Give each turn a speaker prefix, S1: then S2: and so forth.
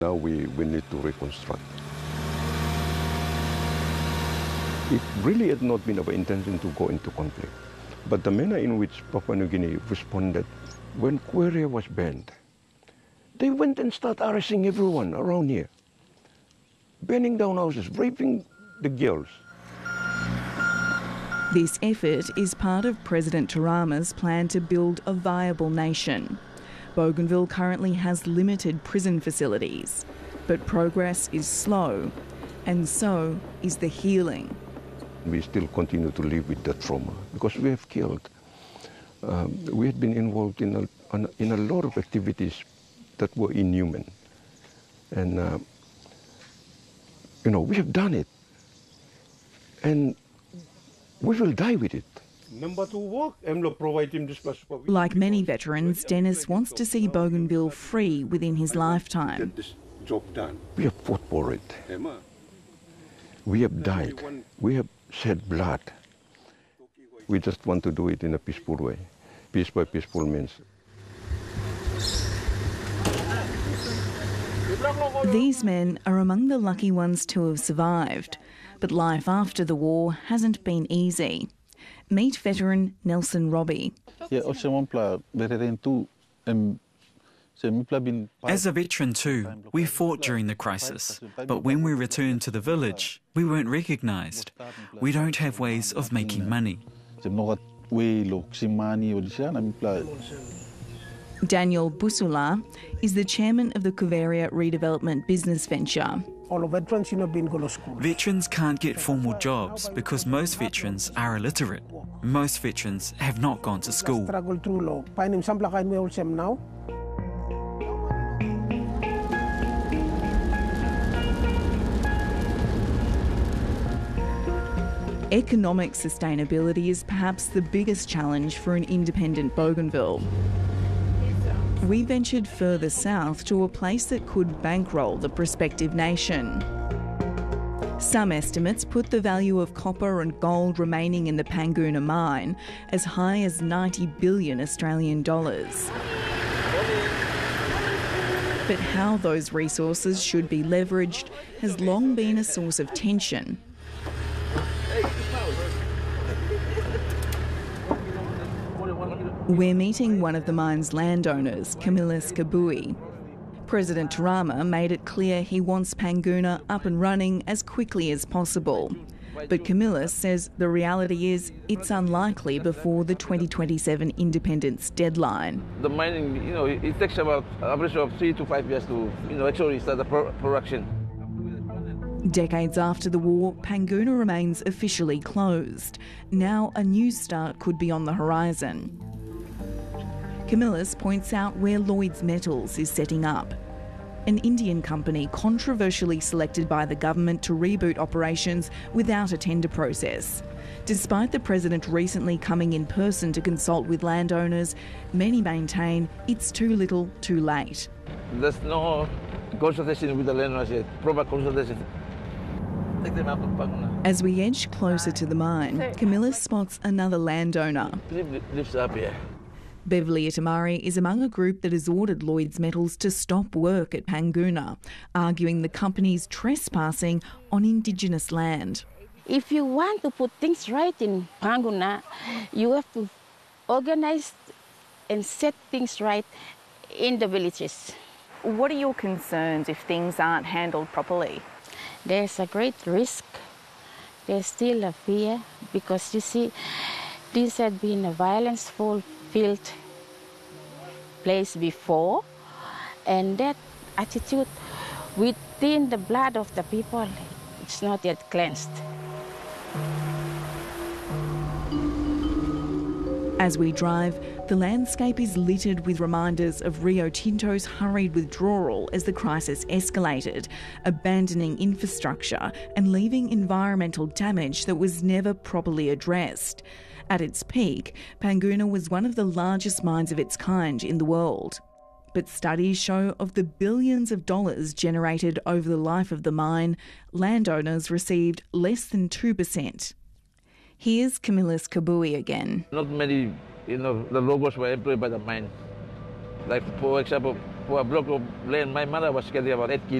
S1: Now we need to reconstruct. It really had not been our intention to go into conflict. But the manner in which Papua New Guinea responded when Queria was banned, they went and started arresting everyone around here, burning down houses, raping the girls.
S2: This effort is part of President Tarama's plan to build a viable nation. Bougainville currently has limited prison facilities, but progress is slow, and so is the healing.
S1: We still continue to live with that trauma because we have killed. We had been involved in a lot of activities that were inhuman. And, we have done it. And we will die with it.
S2: Like many veterans, Dennis wants to see Bougainville free within his lifetime.
S1: Get this job done. We have fought for it. We have died. We have shed blood. We just want to do it in a peaceful way. Peace by peaceful means.
S2: These men are among the lucky ones to have survived, but life after the war hasn't been easy. Meet veteran Nelson Robbie.
S3: As a veteran too, we fought during the crisis, but when we returned to the village, we weren't recognised. We don't have ways of making money.
S2: Daniel Busula is the chairman of the Kuveria Redevelopment Business Venture.
S3: Veterans can't get formal jobs because most veterans are illiterate. Most veterans have not gone to school.
S2: Economic sustainability is perhaps the biggest challenge for an independent Bougainville. We ventured further south to a place that could bankroll the prospective nation. Some estimates put the value of copper and gold remaining in the Panguna mine as high as 90 billion Australian dollars. But how those resources should be leveraged has long been a source of tension. We're meeting one of the mine's landowners, Camillus Kabui. President Tarama made it clear he wants Panguna up and running as quickly as possible. But Camillus says the reality is it's unlikely before the 2027 independence deadline.
S4: The mining, it takes about an average of 3 to 5 years to, actually start the production.
S2: Decades after the war, Panguna remains officially closed. Now a new start could be on the horizon. Camillus points out where Lloyds Metals is setting up. An Indian company controversially selected by the government to reboot operations without a tender process. Despite the president recently coming in person to consult with landowners, many maintain it's too little, too late.
S4: There's no consultation with the landowners yet, proper consultation. Take them out of Panguna.
S2: As we edge closer to the mine, Camillus spots another landowner.
S4: Lives up here.
S2: Beverly Itamari is among a group that has ordered Lloyds Metals to stop work at Panguna, arguing the company's trespassing on Indigenous land.
S5: If you want to put things right in Panguna, you have to organise and set things right in the villages.
S2: What are your concerns if things aren't handled properly?
S5: There's a great risk. There's still a fear because, you see, this had been a violence-filled place before, and that attitude within the blood of the people, it's not yet cleansed.
S2: As we drive, the landscape is littered with reminders of Rio Tinto's hurried withdrawal as the crisis escalated, abandoning infrastructure and leaving environmental damage that was never properly addressed. At its peak, Panguna was one of the largest mines of its kind in the world. But studies show of the billions of dollars generated over the life of the mine, landowners received less than 2%. Here's Camillus Kabui again.
S4: Not many, the robots were employed by the mine. Like, for example, for a block of land. My mother was getting about 8 kilos.